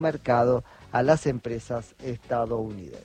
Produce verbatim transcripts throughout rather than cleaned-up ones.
mercado a las empresas estadounidenses.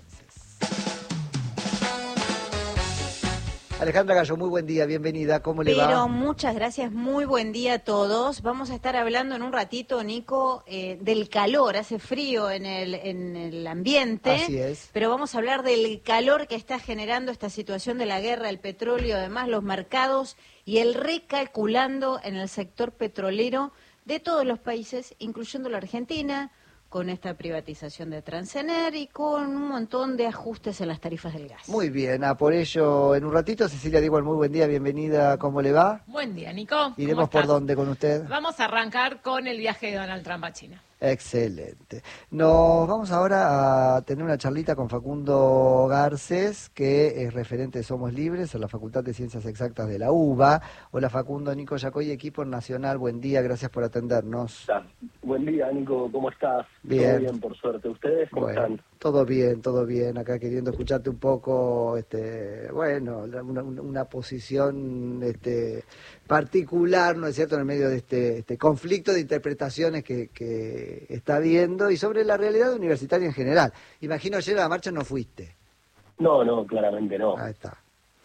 Alejandra Gallo, muy buen día, bienvenida, ¿cómo le va? Pero muchas gracias, muy buen día a todos. Vamos a estar hablando en un ratito, Nico, eh, del calor. Hace frío en el, en el ambiente. Así es. Pero vamos a hablar del calor que está generando esta situación de la guerra, el petróleo, además los mercados y el recalculando en el sector petrolero de todos los países, incluyendo la Argentina, con esta privatización de Transener y con un montón de ajustes en las tarifas del gas. Muy bien, a por ello en un ratito. Cecilia Diego, muy buen día, bienvenida, ¿cómo le va? Buen día, Nico. ¿Iremos por dónde con usted? Vamos a arrancar con el viaje de Donald Trump a China. Excelente. Nos vamos ahora a tener una charlita con Facundo Garcés, que es referente de Somos Libres en la Facultad de Ciencias Exactas de la UBA. Hola Facundo, Nico Yacoy, equipo nacional, buen día, gracias por atendernos. Buen día, Nico, ¿cómo estás? Bien. Todo bien, por suerte. ¿Ustedes cómo Bueno, están? todo bien, todo bien. Acá queriendo escucharte un poco, este, bueno, una, una posición este, particular, ¿no es cierto?, en el medio de este, este conflicto de interpretaciones que, que está habiendo y sobre la realidad universitaria en general. Imagino ayer a la marcha no fuiste. No, no, claramente no. Ahí está.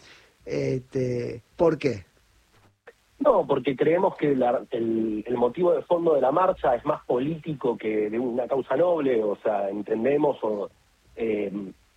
Este, ¿por qué? No, porque creemos que la, el, el motivo de fondo de la marcha es más político que de una causa noble. O sea, entendemos o, eh,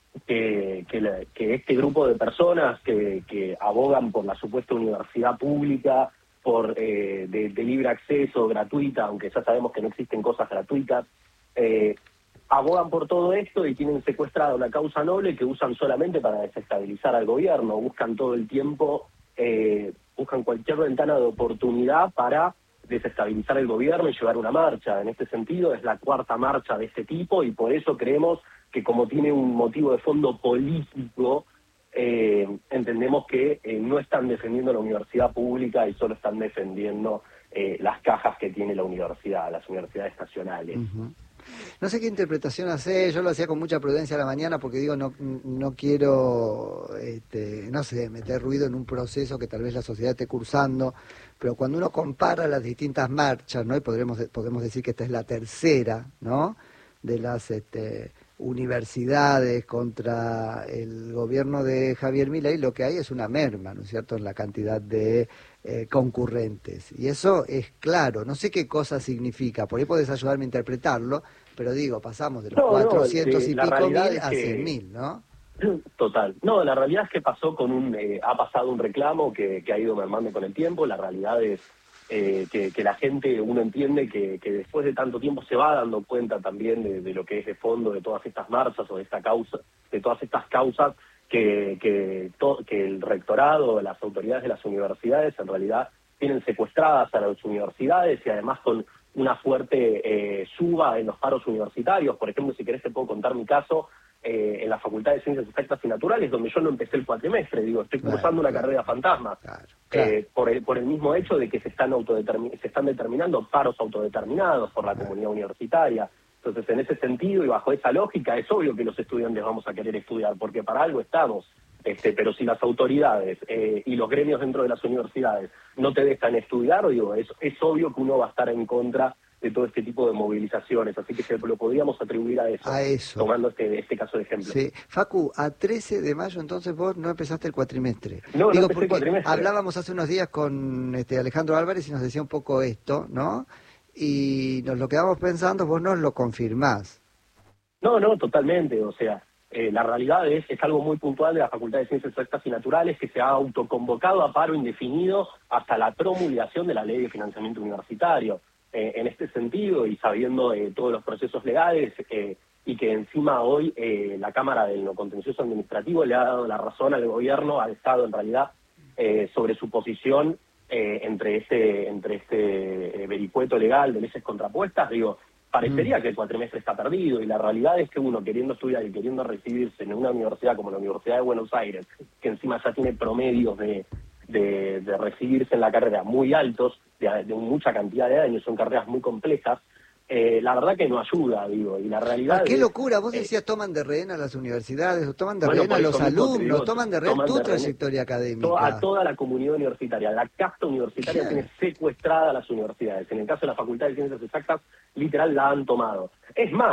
que, que, la, que este grupo de personas que, que abogan por la supuesta universidad pública, por eh, de, de libre acceso, gratuita, aunque ya sabemos que no existen cosas gratuitas, eh, abogan por todo esto y tienen secuestrada una causa noble que usan solamente para desestabilizar al gobierno. Buscan todo el tiempo... Eh, buscan cualquier ventana de oportunidad para desestabilizar el gobierno y llevar una marcha. En este sentido, es la cuarta marcha de este tipo y por eso creemos que como tiene un motivo de fondo político, eh, entendemos que eh, no están defendiendo la universidad pública y solo están defendiendo eh, las cajas que tiene la universidad, las universidades nacionales. Uh-huh. No sé qué interpretación hace, yo lo hacía con mucha prudencia a la mañana porque digo, no no quiero, este, no sé, meter ruido en un proceso que tal vez la sociedad esté cursando, pero cuando uno compara las distintas marchas, ¿no? Y podremos, podemos decir que esta es la tercera, ¿no?, de las este, universidades contra el gobierno de Javier Milei, lo que hay es una merma, ¿no es cierto?, en la cantidad de eh, concurrentes. Y eso es claro, no sé qué cosa significa, por ahí podés ayudarme a interpretarlo, pero digo, pasamos de los no, cuatrocientos no, y la pico mil a que... cien mil, ¿no? Total. No, la realidad es que pasó con un, eh, ha pasado un reclamo que, que ha ido mermando con el tiempo. La realidad es eh, que, que la gente, uno entiende que, que después de tanto tiempo se va dando cuenta también de, de lo que es de fondo de todas estas marchas o de esta causa, de todas estas causas que, que, to, que el rectorado, las autoridades de las universidades en realidad tienen secuestradas a las universidades y además con una fuerte eh, suba en los paros universitarios. Por ejemplo, si querés te puedo contar mi caso. Eh, en la Facultad de Ciencias Exactas y Naturales, donde yo no empecé el cuatrimestre, digo, estoy cursando claro, una claro, carrera fantasma, claro, claro. Eh, por, el, por el mismo hecho de que se están autodetermin- se están determinando paros autodeterminados por la claro. comunidad universitaria. Entonces, en ese sentido y bajo esa lógica, es obvio que los estudiantes vamos a querer estudiar, porque para algo estamos. Este, pero si las autoridades eh, y los gremios dentro de las universidades no te dejan estudiar, digo, es, es obvio que uno va a estar en contra de todo este tipo de movilizaciones, así que se lo podríamos atribuir a eso, a eso. tomando este, este caso de ejemplo. Sí. Facu, a trece de mayo entonces vos no empezaste el cuatrimestre. No, Digo, no empecé porque el cuatrimestre. Hablábamos hace unos días con este Alejandro Álvarez y nos decía un poco esto, ¿no? Y nos lo quedamos pensando, vos nos lo confirmás. No, no, totalmente, o sea, eh, la realidad es, es algo muy puntual de la Facultad de Ciencias Exactas y Naturales que se ha autoconvocado a paro indefinido hasta la promulgación de la Ley de Financiamiento Universitario. Eh, en este sentido, y sabiendo eh, todos los procesos legales, eh, y que encima hoy eh, la Cámara del No Contencioso Administrativo le ha dado la razón al gobierno, al Estado en realidad, eh, sobre su posición eh, entre este, entre este eh, vericueto legal de leyes contrapuestas, digo, parecería mm. que el cuatrimestre está perdido, y la realidad es que uno queriendo estudiar y queriendo recibirse en una universidad como la Universidad de Buenos Aires, que encima ya tiene promedios de... De, de recibirse en la carrera muy altos, de, de mucha cantidad de años, son carreras muy complejas, eh, la verdad que no ayuda, digo, y la realidad Ah, qué es, locura, vos eh, decías toman de rehén a las universidades, o toman de bueno, rehén a por los eso mismo te alumnos, digo, toman de rehén toman tu de rehén trayectoria to- a académica. toda la comunidad universitaria. La casta universitaria Claro. tiene secuestrada a las universidades. En el caso de la Facultad de Ciencias Exactas, literal la han tomado. Es más,